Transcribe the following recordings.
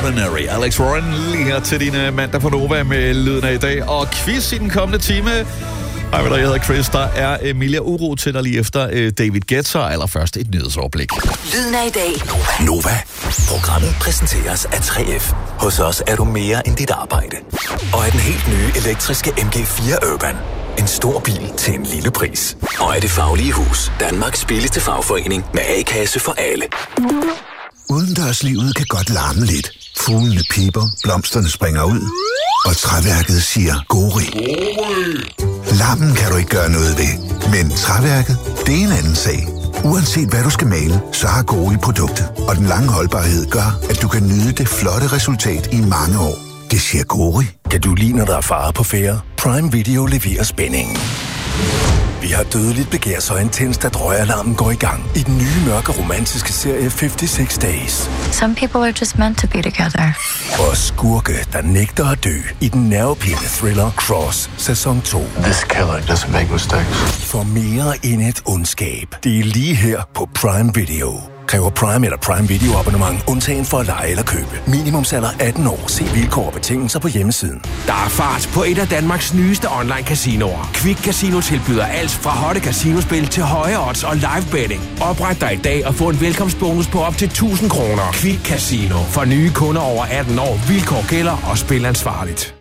Ordinary. Alex Warren lige her til din mandag på Nova med lyden af i dag. Og quiz i den kommende time. Hej, jeg hedder Chris. Der er Emilia Uro til dig lige efter David Guetta. Allerførst et nyhedsoverblik. Lyden af i dag. Nova. Programmet præsenteres af 3F. Hos os er du mere end dit arbejde. Og er den helt nye elektriske MG4 Urban. En stor bil til en lille pris. Og er Det Faglige Hus. Danmarks billigste fagforening med A-kasse for alle. Udendørslivet kan godt larme lidt. Fuglene piper, blomsterne springer ud. Og træværket siger gori. Larmen kan du ikke gøre noget ved. Men træværket, det er en anden sag. Uanset hvad du skal male, så har Gori produktet. Og den lange holdbarhed gør, at du kan nyde det flotte resultat i mange år. Det siger Gori. Kan du lide, når der er fare på færde? Prime Video leverer spændingen. Vi har dødeligt begær så intenst, at røgalarmen går i gang i den nye mørke romantiske serie 56 Days. Some people are just meant to be together. Og skurke, der nægter at dø i den nervepirrende thriller Cross sæson 2. This killer doesn't make mistakes. For mere end et ondskab. Det er lige her på Prime Video. Kræver Prime eller Prime Video abonnement undtagen for at lege eller købe. Minimumsalder 18 år. Se vilkår og betingelser på hjemmesiden. Der er fart på et af Danmarks nyeste online casinoer. Quick Casino tilbyder alt fra hotte casinospil til høje odds og live betting. Opret dig i dag og få en velkomstbonus på op til 1.000 kroner. Quick Casino. For nye kunder over 18 år. Vilkår gælder og spil ansvarligt.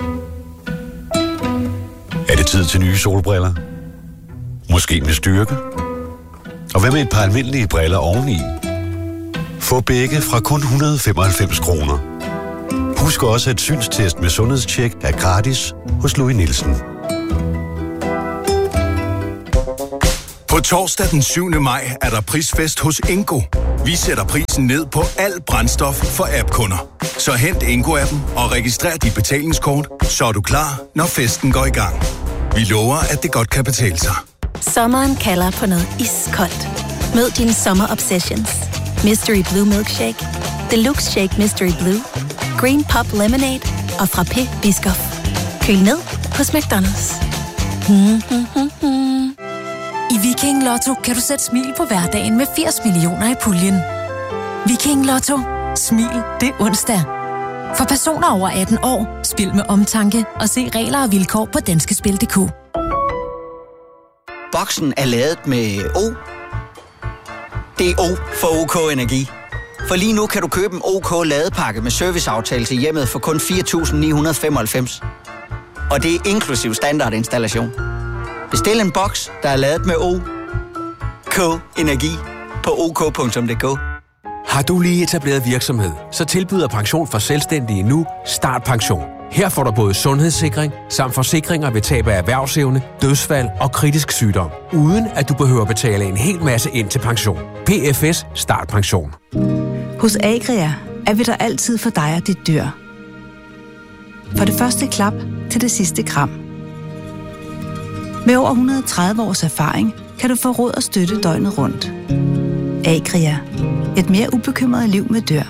Er det tid til nye solbriller? Måske med styrke? Og hvad med et par almindelige briller oveni? Få begge fra kun 195 kroner. Husk også, at synstest med sundhedstjek er gratis hos Louis Nielsen. På torsdag den 7. maj er der prisfest hos Ingo. Vi sætter prisen ned på al brændstof for app-kunder. Så hent Ingo-appen og registrer dit betalingskort, så er du klar, når festen går i gang. Vi lover, at det godt kan betale sig. Sommeren kalder på noget iskoldt. Mød dine sommer-obsessions. Mystery Blue Milkshake, Deluxe Shake Mystery Blue, Green Pop Lemonade og Frappé Biscoff. Køl ned hos McDonald's. I Viking Lotto kan du sætte smil på hverdagen med 80 millioner i puljen. Viking Lotto. Smil det onsdag. For personer over 18 år, spil med omtanke og se regler og vilkår på danskespil.dk. Boksen er ladet med O. Det er O for OK Energi. For lige nu kan du købe en OK ladepakke med serviceaftale til hjemmet for kun 4.995. Og det er inklusiv standardinstallation. Bestil en boks, der er ladet med O. OK Energi på OK.dk. Har du lige etableret virksomhed, så tilbyder Pension for Selvstændige nu Startpension. Her får du både sundhedssikring samt forsikringer ved tab af erhvervsevne, dødsfald og kritisk sygdom, uden at du behøver betale en hel masse ind til pension. PFS Startpension. Hos Agria er vi der altid for dig og dit dyr. For det første klap til det sidste kram. Med over 130 års erfaring kan du få råd og støtte døgnet rundt. Agria. Et mere ubekymret liv med dyr.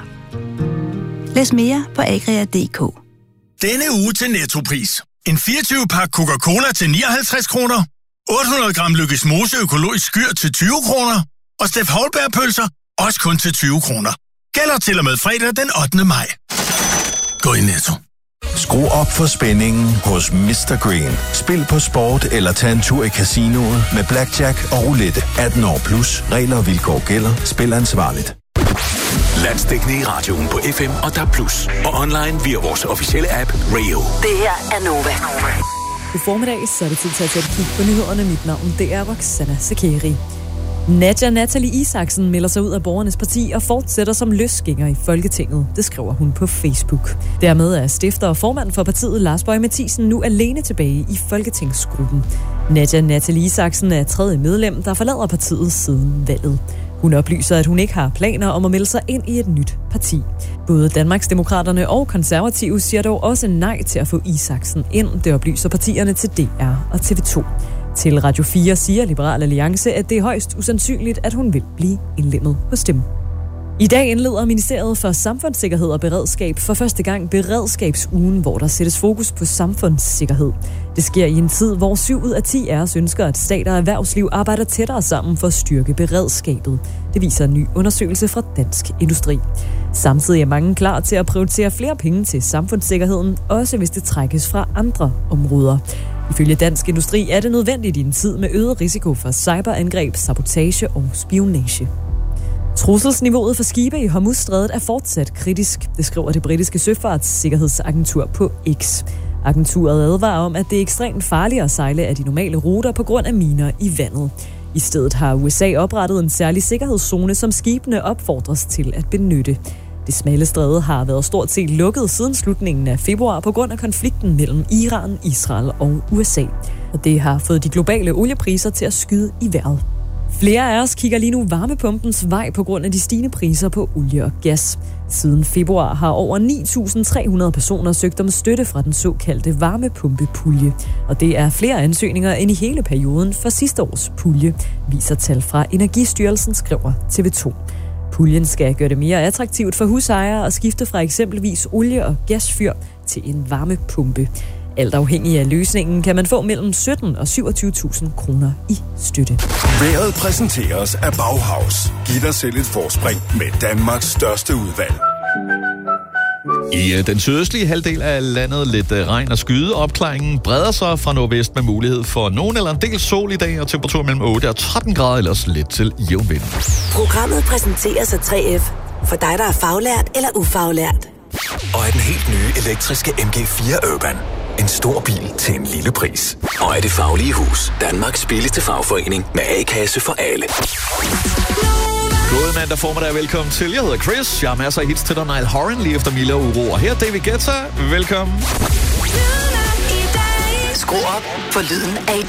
Læs mere på agria.dk. Denne uge til Nettopris. En 24-pak Coca-Cola til 59 kroner. 800 gram Lykkes Mose økologisk skyr til 20 kroner. Og Steff Holberg-pølser også kun til 20 kroner. Gælder til og med fredag den 8. maj. Gå i Netto. Skru op for spændingen hos Mr. Green. Spil på sport eller tag en tur i casinoet med blackjack og roulette. 18 år plus. Regler og vilkår gælder. Spil ansvarligt. Landsdækkende i radioen på FM og DAB+. Og online via vores officielle app Radio. Det her er Nova. God formiddag, så er det tid til at kigge på nyhederne. Mit navn, det er Roxanna Sakeri. Nathalie Isaksen melder sig ud af Borgernes Parti og fortsætter som løsgænger i Folketinget. Det skriver hun på Facebook. Dermed er stifter og formand for partiet Lars Boje Mathiesen nu alene tilbage i Folketingsgruppen. Nathalie Isaksen er tredje medlem, der forlader partiet siden valget. Hun oplyser, at hun ikke har planer om at melde sig ind i et nyt parti. Både Danmarksdemokraterne og Konservative siger dog også nej til at få Isaksen ind. Det oplyser partierne til DR og TV2. Til Radio 4 siger Liberal Alliance, at det er højst usandsynligt, at hun vil blive indlemmet hos dem. I dag indleder Ministeriet for Samfundssikkerhed og Beredskab for første gang beredskabsugen, hvor der sættes fokus på samfundssikkerhed. Det sker i en tid, hvor 7 ud af 10 af os ønsker, at stat og erhvervsliv arbejder tættere sammen for at styrke beredskabet. Det viser en ny undersøgelse fra Dansk Industri. Samtidig er mange klar til at prioritere flere penge til samfundssikkerheden, også hvis det trækkes fra andre områder. Ifølge Dansk Industri er det nødvendigt i en tid med øget risiko for cyberangreb, sabotage og spionage. Trusselsniveauet for skibe i Hormuzstrædet er fortsat kritisk, det skriver det britiske søfartssikkerhedsagentur på X. Agenturet advarer om, at det er ekstremt farligt at sejle af de normale ruter på grund af miner i vandet. I stedet har USA oprettet en særlig sikkerhedszone, som skibene opfordres til at benytte. Det smalle stræde har været stort set lukket siden slutningen af februar på grund af konflikten mellem Iran, Israel og USA. Og det har fået de globale oliepriser til at skyde i vejret. Flere af os kigger lige nu varmepumpens vej på grund af de stigende priser på olie og gas. Siden februar har over 9.300 personer søgt om støtte fra den såkaldte varmepumpepulje. Og det er flere ansøgninger end i hele perioden for sidste års pulje, viser tal fra Energistyrelsen, skriver TV2. Puljen skal gøre det mere attraktivt for husejere at skifte fra eksempelvis olie- og gasfyr til en varmepumpe. Alt afhængig af løsningen kan man få mellem 17 og 27.000 kroner i støtte. Vejret præsenteres af Bauhaus. Giv dig selv et forspring med Danmarks største udvalg. I den sydøstlige halvdel af landet lidt regn og skyde. Opklaringen breder sig fra nordvest med mulighed for nogen eller en del sol i dag og temperatur mellem 8 og 13 grader, ellers lidt til jævn vind. Programmet præsenteres af 3F. For dig, der er faglært eller ufaglært. Og er den helt nye elektriske MG4 Urban. En stor bil til en lille pris. Og er Det Faglige Hus, Danmarks billigste fagforening med A-kasse for alle. God mandag formiddag, velkommen til. Jeg hedder Chris. Jeg har masser af hits til dig, Niall Horan, lige efter Mila Uro. Og her David Guetta. Velkommen. Skru op for lyden af i